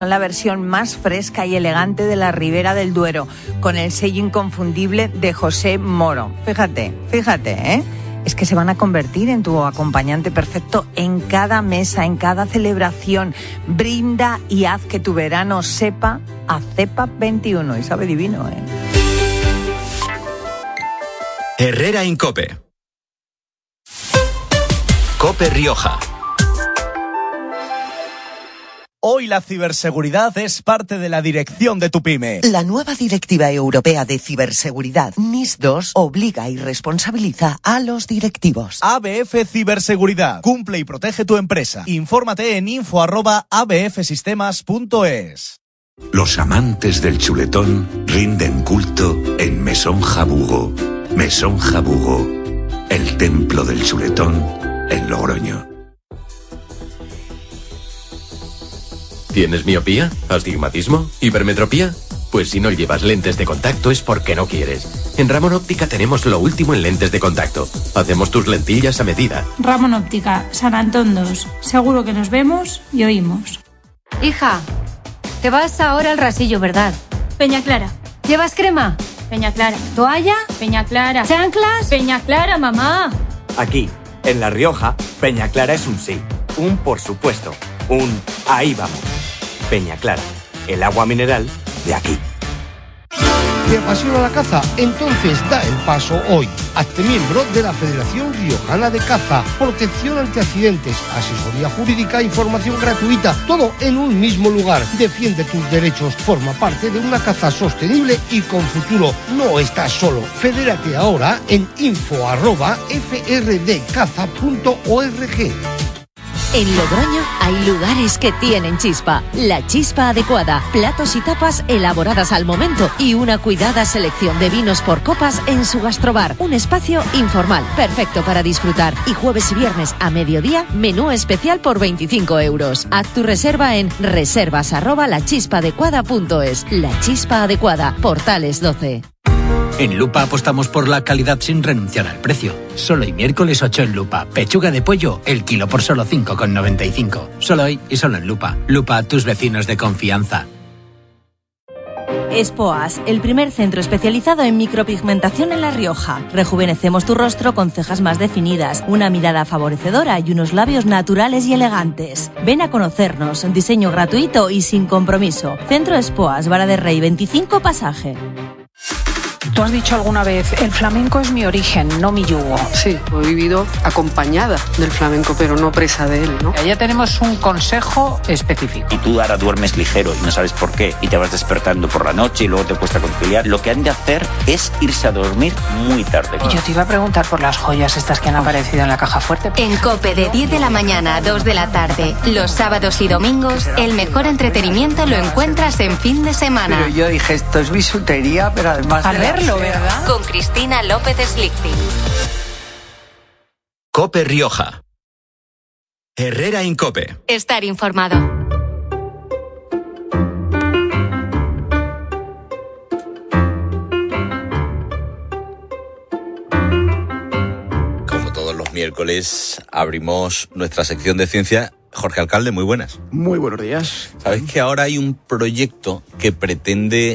La versión más fresca y elegante de la Ribera del Duero, con el sello inconfundible de José Moro. Fíjate, ¿eh? Es que se van a convertir en tu acompañante perfecto en cada mesa, en cada celebración. Brinda y haz que tu verano sepa a cepa 21. Y sabe divino, ¿eh? Herrera en COPE. COPE Rioja. Hoy la ciberseguridad es parte de la dirección de tu pyme. La nueva Directiva Europea de Ciberseguridad, NIS2, obliga y responsabiliza a los directivos. ABF Ciberseguridad. Cumple y protege tu empresa. Infórmate en info@abfsistemas.es. Los amantes del chuletón rinden culto en Mesón Jabugo. Mesón Jabugo, el templo del chuletón en Logroño. ¿Tienes miopía? ¿Astigmatismo? ¿Hipermetropía? Pues si no llevas lentes de contacto es porque no quieres. En Ramón Óptica tenemos lo último en lentes de contacto. Hacemos tus lentillas a medida. Ramón Óptica, San Antón 2. Seguro que nos vemos y oímos. Hija, te vas ahora al Rasillo, ¿verdad? Peña Clara. ¿Llevas crema? Peña Clara. ¿Toalla? Peña Clara. ¿Chanclas? Peña Clara, mamá. Aquí, en La Rioja, Peña Clara es un sí, un por supuesto, un ahí vamos. Peña Clara, el agua mineral de aquí. ¿Te apasiona la caza? Entonces da el paso hoy. Hazte miembro de la Federación Riojana de Caza. Protección ante accidentes, asesoría jurídica, información gratuita, todo en un mismo lugar. Defiende tus derechos, forma parte de una caza sostenible y con futuro. No estás solo. Fedérate ahora en info@frdcaza.org. En Logroño hay lugares que tienen chispa. La chispa adecuada, platos y tapas elaboradas al momento y una cuidada selección de vinos por copas en su gastrobar. Un espacio informal, perfecto para disfrutar. Y jueves y viernes a mediodía, menú especial por 25 euros. Haz tu reserva en reservas@lachispadecuada.es. La Chispa Adecuada, Portales 12. En Lupa apostamos por la calidad sin renunciar al precio. Solo hoy miércoles 8 en Lupa. Pechuga de pollo, el kilo por solo 5,95. Solo hoy y solo en Lupa. Lupa, tus vecinos de confianza. Espoas, el primer centro especializado en micropigmentación en La Rioja. Rejuvenecemos tu rostro con cejas más definidas, una mirada favorecedora y unos labios naturales y elegantes. Ven a conocernos, diseño gratuito y sin compromiso. Centro Espoas, Vara de Rey 25 Pasaje. Tú has dicho alguna vez, el flamenco es mi origen, no mi yugo. Sí, he vivido acompañada del flamenco, pero no presa de él, ¿no? Ya tenemos un consejo específico. Y tú ahora duermes ligero y no sabes por qué, y te vas despertando por la noche y luego te cuesta conciliar. Lo que han de hacer es irse a dormir muy tarde. Y yo te iba a preguntar por las joyas estas que han aparecido en la caja fuerte. En COPE de 10 de la mañana a 2 de la tarde, los sábados y domingos, el mejor entretenimiento lo encuentras en fin de semana. Pero yo dije, esto es bisutería, pero además... A verlo, ¿verdad? Con Cristina López Slichting. COPE Rioja. Herrera en COPE. Estar informado. Como todos los miércoles, abrimos nuestra sección de ciencia. Jorge Alcalde, muy buenas. Muy buenos días. ¿Sabes que ahora hay un proyecto que pretende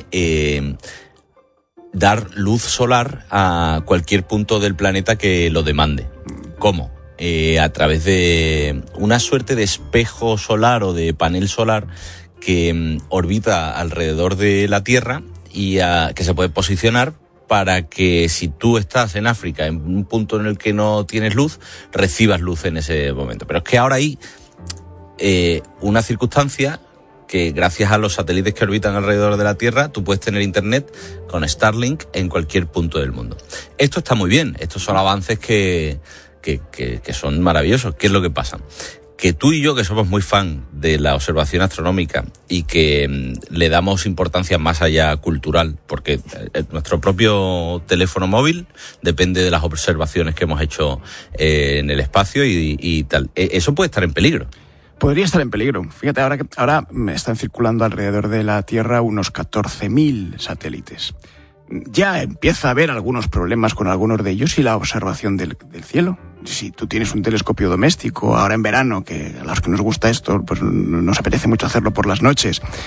dar luz solar a cualquier punto del planeta que lo demande? ¿Cómo? A través de una suerte de espejo solar o de panel solar que orbita alrededor de la Tierra y que se puede posicionar para que si tú estás en África, en un punto en el que no tienes luz, recibas luz en ese momento. Pero es que ahora hay una circunstancia que gracias a los satélites que orbitan alrededor de la Tierra, tú puedes tener internet con Starlink en cualquier punto del mundo. Esto está muy bien, estos son avances que son maravillosos. ¿Qué es lo que pasa? Que tú y yo, que somos muy fan de la observación astronómica y que le damos importancia más allá cultural, porque nuestro propio teléfono móvil depende de las observaciones que hemos hecho en el espacio y tal. Eso puede estar en peligro. Podría estar en peligro. Fíjate, ahora me están circulando alrededor de la Tierra unos 14.000 satélites. Ya empieza a haber algunos problemas con algunos de ellos y la observación del cielo. Si tú tienes un telescopio doméstico, ahora en verano, que a los que nos gusta esto, pues nos apetece mucho hacerlo por las noches,